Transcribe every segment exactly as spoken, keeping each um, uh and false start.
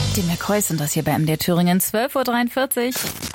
Die McCoys sind das hier bei M D R Thüringen, zwölf Uhr dreiundvierzig.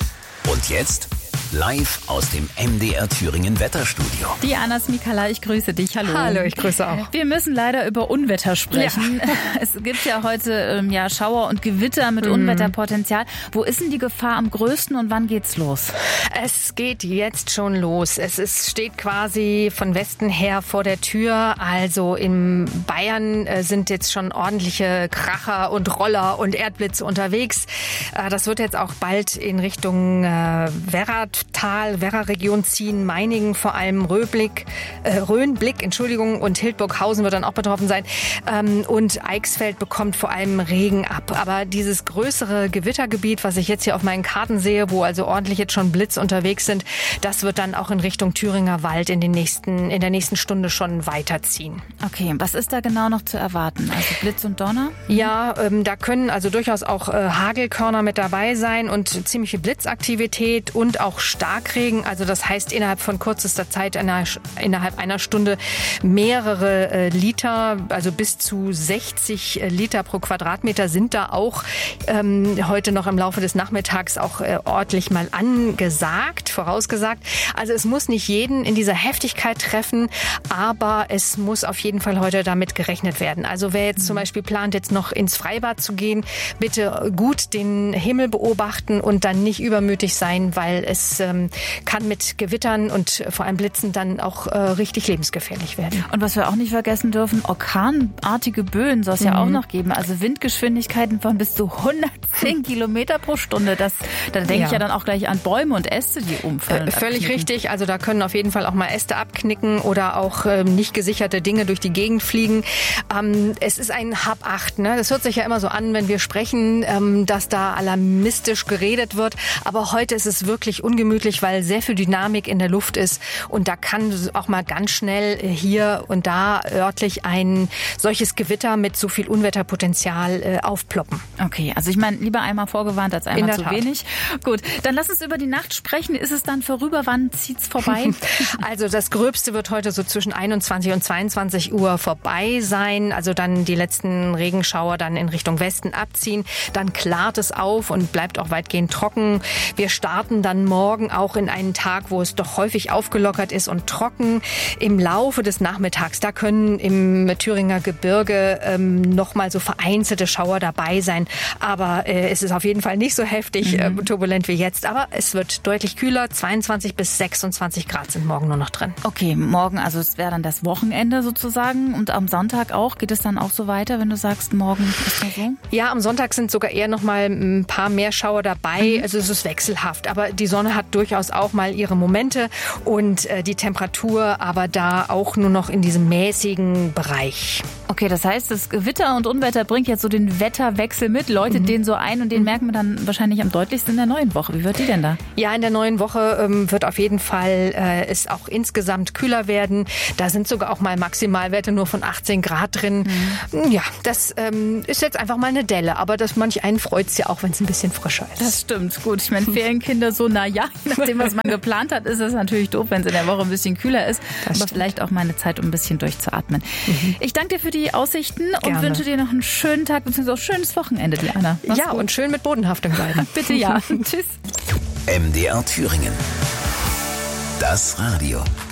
Und jetzt live aus dem M D R Thüringen Wetterstudio. Diana Smikala, ich grüße dich. Hallo. Hallo, ich grüße auch. Wir müssen leider über Unwetter sprechen. Ja. Es gibt ja heute ähm, ja, Schauer und Gewitter mit mhm. Unwetterpotenzial. Wo ist denn die Gefahr am größten und wann geht's los? Es geht jetzt schon los. Es ist, steht quasi von Westen her vor der Tür. Also in Bayern äh, sind jetzt schon ordentliche Kracher und Roller und Erdblitze unterwegs. Äh, das wird jetzt auch bald in Richtung äh, Werratal, Werra-Region ziehen, Meiningen vor allem, Röblick, äh, Rhönblick, Entschuldigung, und Hildburghausen wird dann auch betroffen sein. Ähm, und Eichsfeld bekommt vor allem Regen ab. Aber dieses größere Gewittergebiet, was ich jetzt hier auf meinen Karten sehe, wo also ordentlich jetzt schon Blitz unterwegs sind, das wird dann auch in Richtung Thüringer Wald in den nächsten, in der nächsten Stunde schon weiterziehen. Okay, was ist da genau noch zu erwarten? Also Blitz und Donner? Ja, ähm, da können also durchaus auch äh, Hagelkörner mit dabei sein und ziemliche Blitzaktivität und auch Starkregen. Also das heißt innerhalb von kürzester Zeit, einer, innerhalb einer Stunde mehrere äh, Liter, also bis zu sechzig Liter pro Quadratmeter sind da auch ähm, heute noch im Laufe des Nachmittags auch äh, ordentlich mal angesagt, vorausgesagt. Also es muss nicht jeden in dieser Heftigkeit treffen, aber es muss auf jeden Fall heute damit gerechnet werden. Also wer jetzt zum Beispiel plant, jetzt noch ins Freibad zu gehen, bitte gut den Himmel beobachten und dann nicht übermütig sein, weil es ähm, kann mit Gewittern und vor allem Blitzen dann auch äh, richtig lebensgefährlich werden. Und was wir auch nicht vergessen dürfen, orkanartige Böen soll es mhm. ja auch noch geben. Also Windgeschwindigkeiten von bis zu hundertzehn Kilometer pro Stunde. Das, da denke ja. ich ja dann auch gleich an Bäume und Äste, die umfallen. Äh, völlig richtig. Also da können auf jeden Fall auch mal Äste abknicken oder auch ähm, nicht gesicherte Dinge durch die Gegend fliegen. Ähm, es ist ein Hab-Acht. Ne? Das hört sich ja immer so an, wenn wir sprechen, ähm, dass da alarmistisch geredet wird. Aber heute ist es wirklich ungemütlich, weil sehr viel Dynamik in der Luft ist. Und da kann auch mal ganz schnell hier und da örtlich ein solches Gewitter mit so viel Unwetterpotenzial äh, aufploppen. Okay, also ich meine, lieber einmal vorgewarnt als einmal zu Tat. wenig. Gut, dann lass uns über die Nacht sprechen. Ist es dann vorüber? Wann zieht's vorbei? Also das Gröbste wird heute so zwischen einundzwanzig und zweiundzwanzig Uhr vorbei sein. Also dann die letzten Regenschauer dann in Richtung Westen abziehen. Dann klart es auf und bleibt auch weitgehend trocken. Wir starten dann morgen auch in einen Tag, wo es doch häufig aufgelockert ist und trocken. Im Laufe des Nachmittags, da können im Thüringer Gebirge ähm, noch mal so vereinzelte Schauer dabei sein. Aber äh, es ist auf jeden Fall nicht so heftig mhm. äh, turbulent wie jetzt. Aber es wird deutlich kühler. zweiundzwanzig bis sechsundzwanzig Grad sind morgen nur noch drin. Okay, morgen, also es wäre dann das Wochenende sozusagen. Und am Sonntag auch? Geht es dann auch so weiter, wenn du sagst, morgen ist das so? Ja, am Sonntag sind sogar eher noch mal ein paar mehr Schauer dabei. Mhm. Also es ist wechselhaft. Aber die Sonne hat durchaus auch mal ihre Momente und äh, die Temperatur aber da auch nur noch in diesem mäßigen Bereich. Okay, das heißt, das Gewitter und Unwetter bringt jetzt so den Wetterwechsel mit, läutet mhm. den so ein und den mhm. merken wir dann wahrscheinlich am deutlichsten in der neuen Woche. Wie wird die denn da? Ja, in der neuen Woche ähm, wird auf jeden Fall äh, es auch insgesamt kühler werden. Da sind sogar auch mal Maximalwerte nur von achtzehn Grad drin. Mhm. Ja, das ähm, ist jetzt einfach mal eine Delle, aber das manch einen freut es ja auch, wenn es ein bisschen frischer ist. Das stimmt, gut. Ich meine, Ferienkinder so, na ja, nachdem was man geplant hat, ist es natürlich doof, wenn es in der Woche ein bisschen kühler ist. Das aber stimmt. Vielleicht auch mal eine Zeit, um ein bisschen durchzuatmen. Mhm. Ich danke dir für die Aussichten Gerne. Und wünsche dir noch einen schönen Tag bzw. auch ein schönes Wochenende, Diana. Mach's ja, gut. Und schön mit Bodenhaftung bleiben. Bitte ja. Tschüss. M D R Thüringen. Das Radio.